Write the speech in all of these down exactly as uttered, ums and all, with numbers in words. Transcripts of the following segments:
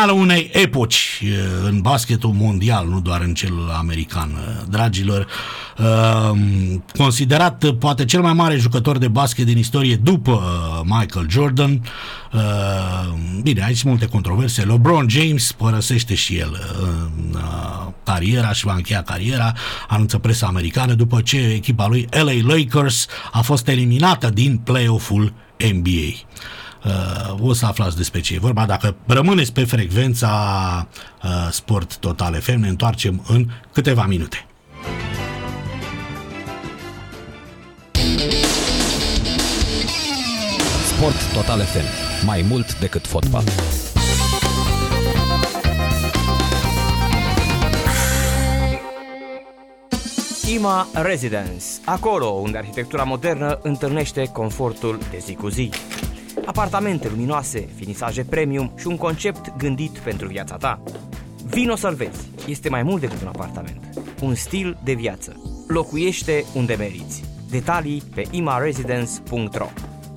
finală unei epoci în basketul mondial, nu doar în cel american, dragilor. Considerat poate cel mai mare jucător de basket din istorie după Michael Jordan. Bine, aici multe controverse. LeBron James părăsește și el cariera și va încheia cariera, anunță presa americană, după ce echipa lui L A Lakers a fost eliminată din play-off-ul N B A. Uh, o să aflați despre ce e vorba dacă rămâneți pe frecvența uh, Sport Total F M. Ne întoarcem în câteva minute. Sport Total F M. Mai mult decât fotbal. I M A Residence, acolo unde arhitectura modernă întâlnește confortul de zi cu zi. Apartamente luminoase, finisaje premium și un concept gândit pentru viața ta. Vino să-l vezi. Este mai mult decât un apartament. Un stil de viață. Locuiește unde meriți. Detalii pe i m a residence punct r o.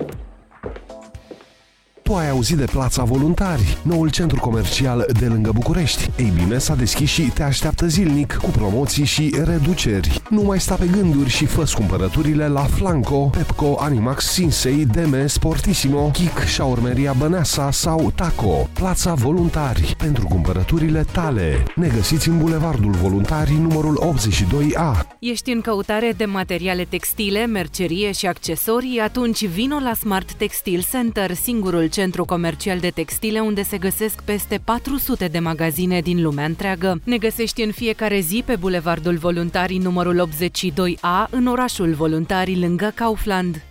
Tu ai auzit de Plața Voluntari, noul centru comercial de lângă București. Ei bine, s-a deschis și te așteaptă zilnic cu promoții și reduceri. Nu mai sta pe gânduri și fă-ți cumpărăturile la Flanco, Pepco, Animax, Sinsei, Deme, Sportissimo, Kik, Șaurmeria Băneasa sau Taco. Plața Voluntari, pentru cumpărăturile tale. Ne găsiți în Bulevardul Voluntarii, numărul optzeci și doi A. Ești în căutare de materiale textile, mercerie și accesorii? Atunci vino la Smart Textile Center, singurul centru comercial de textile unde se găsesc peste patru sute de magazine din lumea întreagă. Ne găsești în fiecare zi pe Bulevardul Voluntarii numărul optzeci și doi A, în orașul Voluntarii, lângă Kaufland.